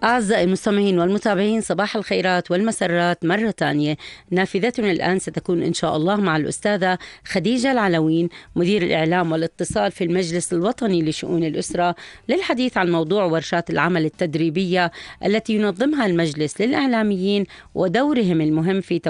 أعزائي المستمعين والمتابعين، صباح الخيرات والمسرات مرة تانية. نافذتنا الآن ستكون إن شاء الله مع الأستاذة خديجة العلوين، مدير الإعلام والاتصال في المجلس الوطني لشؤون الأسرة، للحديث عن موضوع ورشات العمل التدريبية التي ينظمها المجلس للإعلاميين ودورهم المهم في